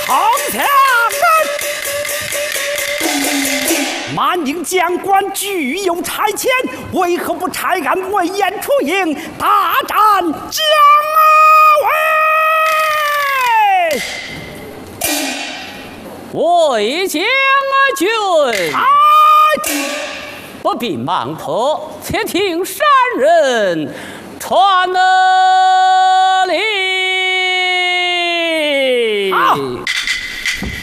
投降！满营将官具有差遣，为何不差俺魏延出营，大战姜维？ 魏将军，我兵忙迫，且听山人传了。